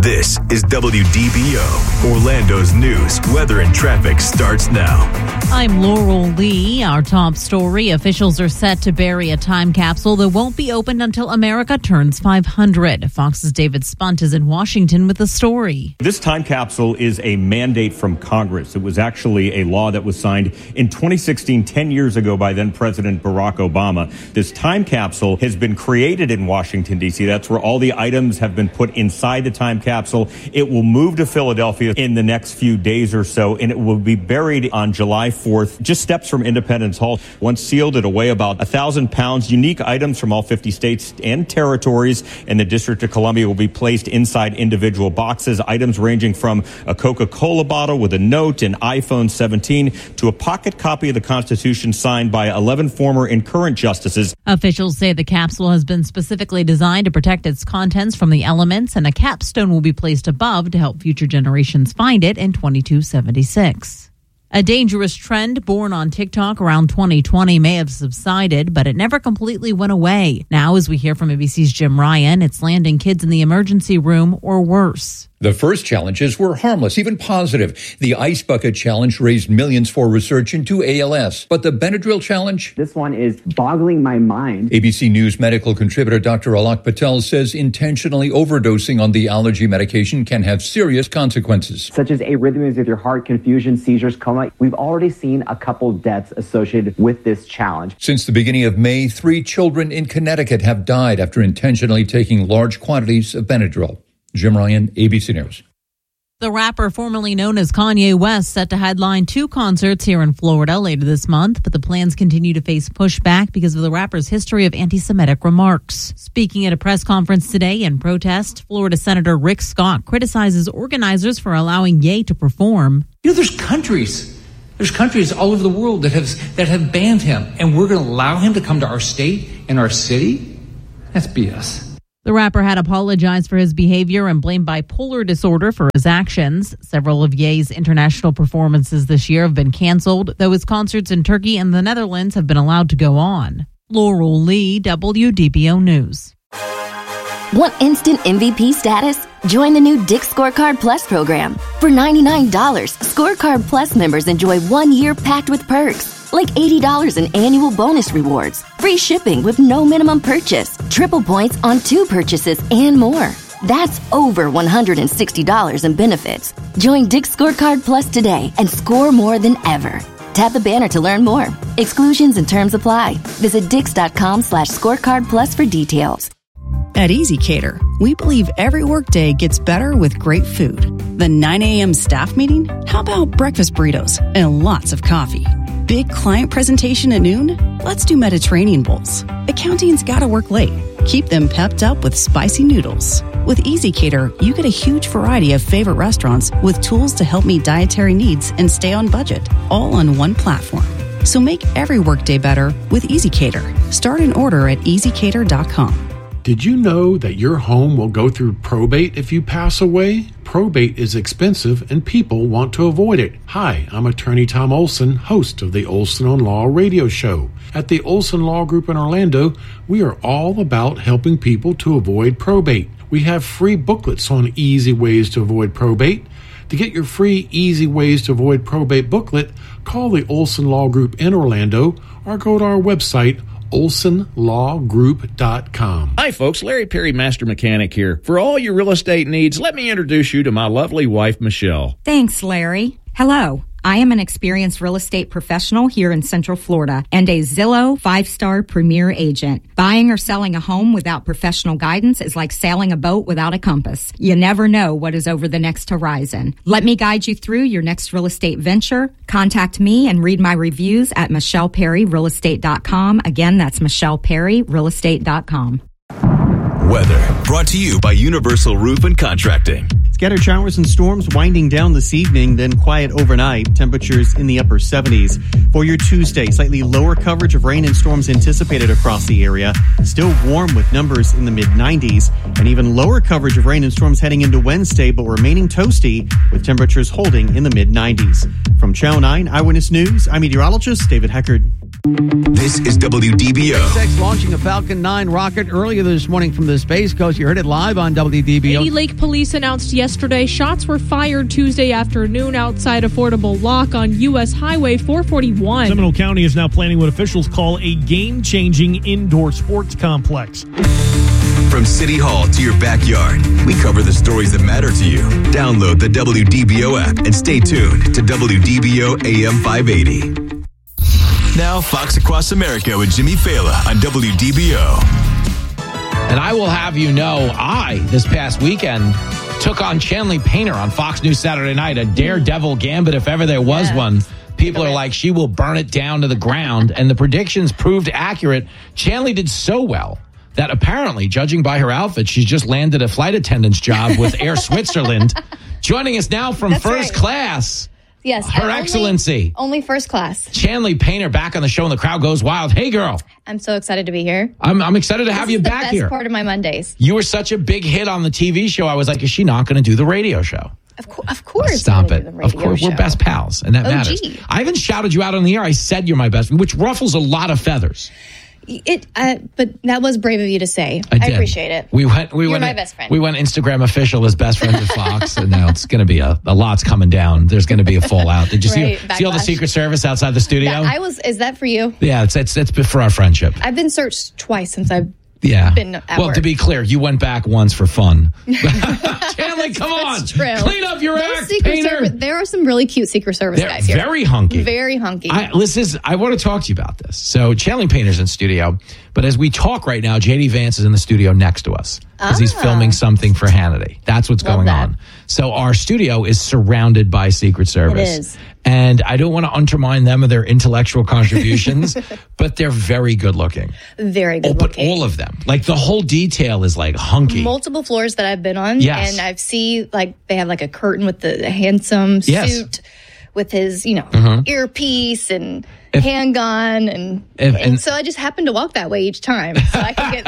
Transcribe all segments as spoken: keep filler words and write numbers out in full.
This is W D B O. Orlando's news, weather, and traffic starts now. I'm Laurel Lee. Our top story, officials are set to bury a time capsule that won't be opened until America turns five hundred. Fox's David Spunt is in Washington with the story. This time capsule is a mandate from Congress. It was actually a law that was signed in twenty sixteen, ten years ago by then President Barack Obama. This time capsule has been created in Washington, D C. That's where all the items have been put inside the time capsule. It will move to Philadelphia in the next few days or so, and it will be buried on July fourth, just steps from Independence Hall. Once sealed, it'll weigh about a thousand pounds. Unique items from all fifty states and territories in the District of Columbia will be placed inside individual boxes. Items ranging from a Coca-Cola bottle with a note, an iPhone seventeen, to a pocket copy of the Constitution signed by eleven former and current justices. Officials say the capsule has been specifically designed to protect its contents from the elements, and a capstone will be placed above to help future generations find it in twenty-two seventy-six. A dangerous trend born on TikTok around twenty twenty may have subsided, but it never completely went away. Now, as we hear from A B C's Jim Ryan, it's landing kids in the emergency room or worse. The first challenges were harmless, even positive. The Ice Bucket Challenge raised millions for research into A L S. But the Benadryl Challenge? This one is boggling my mind. A B C News medical contributor Doctor Alok Patel says intentionally overdosing on the allergy medication can have serious consequences. Such as arrhythmias with your heart, confusion, seizures, coma. We've already seen a couple deaths associated with this challenge. Since the beginning of May, three children in Connecticut have died after intentionally taking large quantities of Benadryl. Jim Ryan, A B C News. The rapper formerly known as Kanye West set to headline two concerts here in Florida later this month, but the plans continue to face pushback because of the rapper's history of anti-Semitic remarks. Speaking at a press conference today in protest, Florida Senator Rick Scott criticizes organizers for allowing Ye to perform. You know, there's countries, there's countries all over the world that have that have banned him, and we're going to allow him to come to our state and our city? That's B S. The rapper had apologized for his behavior and blamed bipolar disorder for his actions. Several of Ye's international performances this year have been canceled, though his concerts in Turkey and the Netherlands have been allowed to go on. Laurel Lee, W D B O News. Want instant M V P status? Join the new Dick's Scorecard Plus program. For ninety-nine dollars, Scorecard Plus members enjoy one year packed with perks, like eighty dollars in annual bonus rewards, free shipping with no minimum purchase, triple points on two purchases, and more. That's over one hundred sixty dollars in benefits. Join Dick's Scorecard Plus today and score more than ever. Tap the banner to learn more. Exclusions and terms apply. Visit dix.com slash scorecard plus for details. At EasyCater, we believe every workday gets better with great food. The nine a.m. staff meeting? How about breakfast burritos and lots of coffee? Big client presentation at noon? Let's do Mediterranean bowls. Accounting's gotta work late. Keep them pepped up with spicy noodles. With EasyCater, you get a huge variety of favorite restaurants with tools to help meet dietary needs and stay on budget, all on one platform. So make every workday better with EasyCater. Start an order at easy cater dot com. Did you know that your home will go through probate if you pass away? Probate is expensive and people want to avoid it. Hi, I'm attorney Tom Olson, host of the Olson on Law radio show. At the Olson Law Group in Orlando, we are all about helping people to avoid probate. We have free booklets on easy ways to avoid probate. To get your free Easy Ways to Avoid Probate booklet, call the Olson Law Group in Orlando or go to our website, olson law group dot com. Hi folks, Larry Perry, Master Mechanic here. For all your real estate needs, let me introduce you to my lovely wife, Michelle. Thanks, Larry. Hello. I am an experienced real estate professional here in Central Florida and a Zillow five-star premier agent. Buying or selling a home without professional guidance is like sailing a boat without a compass. You never know what is over the next horizon. Let me guide you through your next real estate venture. Contact me and read my reviews at michelle perry real estate dot com. Again, that's michelle perry real estate dot com. Weather brought to you by Universal Roof and Contracting. Scattered showers and storms winding down this evening, then quiet overnight. Temperatures in the upper seventies. For your Tuesday, slightly lower coverage of rain and storms anticipated across the area. Still warm with numbers in the mid nineties. And even lower coverage of rain and storms heading into Wednesday, but remaining toasty with temperatures holding in the mid nineties. From Channel nine Eyewitness News, I'm meteorologist David Heckard. This is W D B O. SpaceX launching a Falcon nine rocket earlier this morning from the Space Coast. You heard it live on W D B O. Katy Lake police announced yesterday shots were fired Tuesday afternoon outside Affordable Lock on U S Highway four forty-one. Seminole County is now planning what officials call a game-changing indoor sports complex. From City Hall to your backyard, we cover the stories that matter to you. Download the W D B O app and stay tuned to W D B O A M five eighty. Now, Fox Across America with Jimmy Fallon on W D B O. And I will have you know, I, this past weekend, took on Chanley Painter on Fox News Saturday night, a daredevil gambit if ever there was yeah. one. People are like, she will burn it down to the ground. And the predictions proved accurate. Chanley did so well that apparently, judging by her outfit, she's just landed a flight attendant's job with Air Switzerland. Joining us now from That's first right. class. Yes. Her only, Excellency. Only first class. Chanley Painter back on the show and the crowd goes wild. Hey, girl. I'm so excited to be here. I'm, I'm excited to have this you is back the best here. Part of my Mondays. You were such a big hit on the T V show. I was like, is she not going to do the radio show? Of, co- of course. Stop it. Of course. Show. We're best pals, and that O G. matters. I even shouted you out on the air. I said you're my best friend, which ruffles a lot of feathers. It, uh, but that was brave of you to say. I, I appreciate it. We went. We You're went. my best friend. We went Instagram official as best friend of Fox, and now it's going to be a, a lot's coming down. There's going to be a fallout. Did you right, see? See all the Secret Service outside the studio? That, I was. Is that for you? Yeah, it's it's it's for our friendship. I've been searched twice since I've yeah. been at well, work. to be clear, you went back once for fun. Chanley, come on, That's true. Clean up your Those act, Secret Painter. Service, there are some really cute Secret Service They're guys here. very hunky. Very hunky. I, listen, I want to talk to you about this. So, Chanley Painter's in studio, but as we talk right now, J D Vance is in the studio next to us because ah. he's filming something for Hannity. That's what's Love going that. on. So, our studio is surrounded by Secret Service. It is. And I don't want to undermine them or their intellectual contributions, but they're very good looking. Very good oh, but looking. all of them. Like, the whole detail is like hunky. Multiple floors that I've been on. Yes. And I've seen, like, they have like a curtain with the, the handsome yes. suit with his, you know, mm-hmm. earpiece and if, handgun. And, if, and, and so I just happen to walk that way each time. So I can get,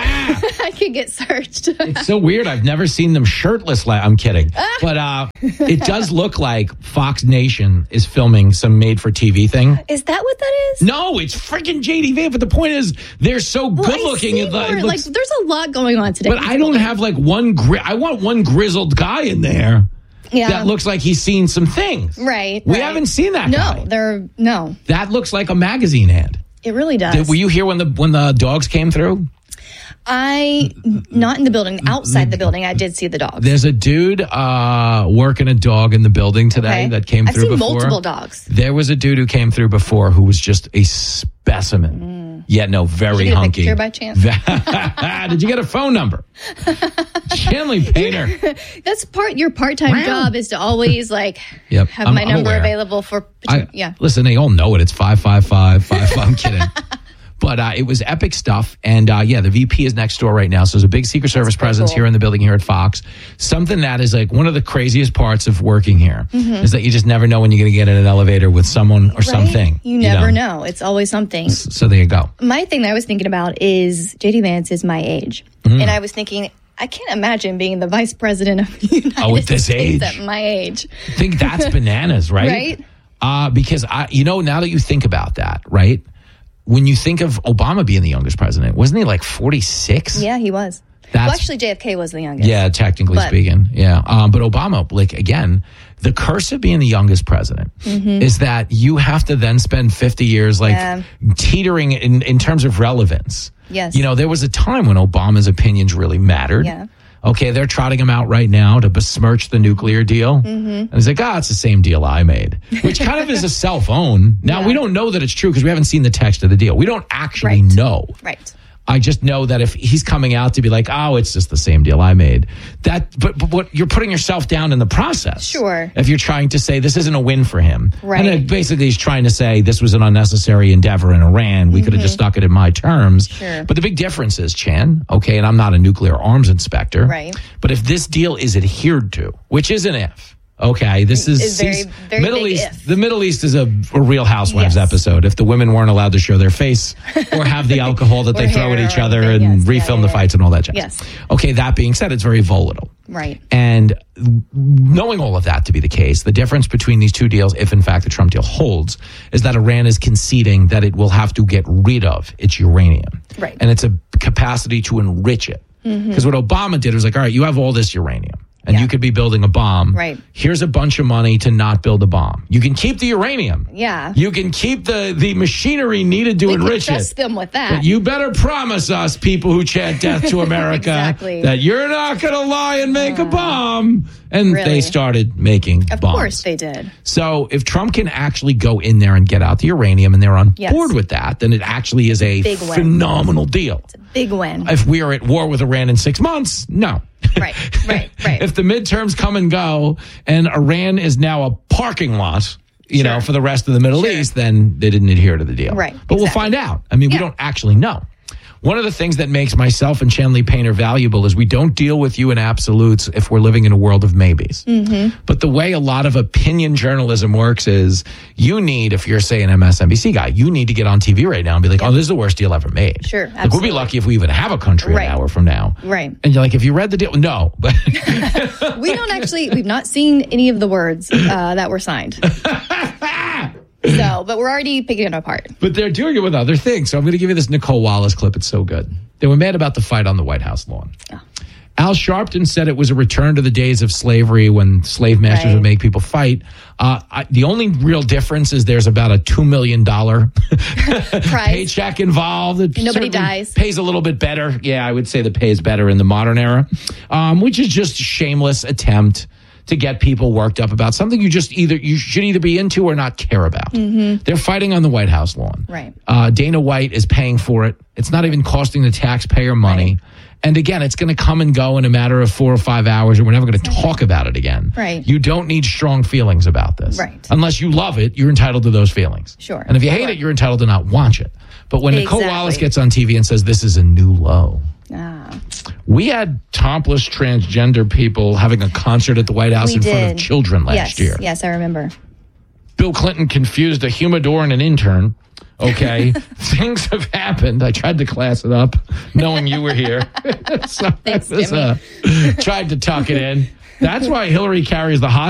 I can get searched. It's so weird. I've never seen them shirtless. La- I'm kidding. But uh, it does look like Fox Nation is filming some made-for-T V thing. Is that what that is? No, it's freaking J D Vance. But the point is, they're so well, good-looking. It, more, it looks, like, there's a lot going on today. But I don't have like one. Gri- I want one grizzled guy in there. Yeah. That looks like he's seen some things. Right. We right. haven't seen that. No, guy. they're no. That looks like a magazine ad. It really does. Did, were you here when the when the dogs came through? I not in the building, outside the building. I did see the dogs. There's a dude uh, working a dog in the building today okay. that came I've through seen before. multiple dogs. There was a dude who came through before who was just a specimen. Mm. Yeah, no, very Did you get hunky. A picture by chance? Did you get a phone number? Chanley Painter. That's part. Your part-time wow. job is to always like yep. have I'm, my I'm number aware. available for. I, yeah. Listen, they all know it. It's five five five five five. I'm kidding. But uh, it was epic stuff. And uh, yeah, the V P is next door right now. So there's a big Secret Service presence cool. here in the building here at Fox. Something that is like one of the craziest parts of working here mm-hmm. is that you just never know when you're going to get in an elevator with someone or right? something. You never you know? know. It's always something. So there you go. My thing that I was thinking about is J D Vance is my age. Mm. And I was thinking, I can't imagine being the vice president of the United oh, at this States age. at my age. I think that's bananas, right? Right. Uh, because, I, you know, now that you think about that, right? When you think of Obama being the youngest president, wasn't he like forty-six? Yeah, he was. That's, well, actually, J F K was the youngest. Yeah, technically but, speaking. Yeah. Um, but Obama, like, again, the curse of being the youngest president mm-hmm. is that you have to then spend fifty years, like, yeah. teetering in, in terms of relevance. Yes. You know, there was a time when Obama's opinions really mattered. Yeah. Okay, they're trotting him out right now to besmirch the nuclear deal. Mm-hmm. And he's like, ah, oh, it's the same deal I made, which kind of is a self-own. Now, yeah. we don't know that it's true because we haven't seen the text of the deal. We don't actually right. know. Right. I just know that if he's coming out to be like, oh, it's just the same deal I made, that, but, but what you're putting yourself down in the process. Sure. If you're trying to say this isn't a win for him. Right. And it basically he's trying to say this was an unnecessary endeavor in Iran. We mm-hmm. could have just stuck it in my terms. Sure. But the big difference is, Chan, okay, and I'm not a nuclear arms inspector. Right. But if this deal is adhered to, which is an if. Okay, this is it's very, very Middle big East. if. The Middle East is a, a Real Housewives yes. episode. If the women weren't allowed to show their face or have the alcohol that they throw at each other and yes. refilm yeah, the yeah, fights and all that jazz. Yes. Okay, that being said, it's very volatile. Right. And knowing all of that to be the case, the difference between these two deals, if in fact the Trump deal holds, is that Iran is conceding that it will have to get rid of its uranium. Right. And it's a capacity to enrich it. Because mm-hmm. what Obama did was like, all right, you have all this uranium. And yeah. you could be building a bomb. Right. Here's a bunch of money to not build a bomb. You can keep the uranium. Yeah. You can keep the, the machinery needed to we enrich can trust it. them with that. But you better promise us, people who chant death to America, exactly. that you're not going to lie and make uh, a bomb. And really? they started making of bombs. Of course they did. So if Trump can actually go in there and get out the uranium and they're on yes. board with that, then it actually is a big phenomenal win. deal. It's a big win. If we are at war with Iran in six months, no. Right, right, right. If the midterms come and go and Iran is now a parking lot, you sure. know, for the rest of the Middle sure. East, then they didn't adhere to the deal. Right. But exactly. we'll find out. I mean, yeah. we don't actually know. One of the things that makes myself and Chanley Painter valuable is we don't deal with you in absolutes if we're living in a world of maybes. Mm-hmm. But the way a lot of opinion journalism works is you need, if you're, say, an M S N B C guy, you need to get on T V right now and be like, yeah. oh, this is the worst deal ever made. Sure, absolutely. Like, we'll be lucky if we even have a country right. an hour from now. Right. And you're like, if you read the deal, no. But we don't actually, we've not seen any of the words uh, that were signed. So, but we're already picking it apart. But they're doing it with other things. So I'm going to give you this Nicole Wallace clip. It's so good. They were mad about the fight on the White House lawn. Oh. Al Sharpton said it was a return to the days of slavery when slave masters right. would make people fight. Uh, I, the only real difference is there's about a two million dollars paycheck involved. It Nobody dies. Pays a little bit better. Yeah, I would say the pay is better in the modern era, um, which is just a shameless attempt to get people worked up about something you just either you should either be into or not care about. Mm-hmm. They're fighting on the White House lawn. Right. Uh, Dana White is paying for it. It's not even costing the taxpayer money. Right. And again, it's going to come and go in a matter of four or five hours, and we're never going to talk about it again. Right. You don't need strong feelings about this. Right. Unless you love it, you're entitled to those feelings. Sure. And if you hate sure. it, you're entitled to not watch it. But when exactly. Nicole Wallace gets on T V and says this is a new low. Ah. We had topless transgender people having a concert at the White House we in did. front of children last yes. year. Yes, I remember. Bill Clinton confused a humidor and an intern. Okay. Things have happened. I tried to class it up knowing you were here. so Thanks, I was, uh, tried to tuck it in. That's why Hillary carries the hot